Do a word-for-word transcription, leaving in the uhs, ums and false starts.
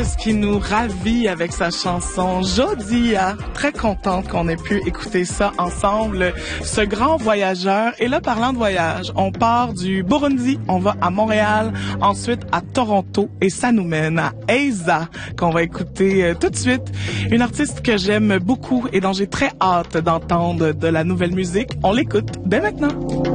Francis qui nous ravit avec sa chanson Jodia. Très contente qu'on ait pu écouter ça ensemble, ce grand voyageur. Et là, parlant de voyage, on part du Burundi, on va à Montréal, ensuite à Toronto et ça nous mène à Eiza qu'on va écouter euh, tout de suite. Une artiste que j'aime beaucoup et dont j'ai très hâte d'entendre de la nouvelle musique. On l'écoute dès maintenant.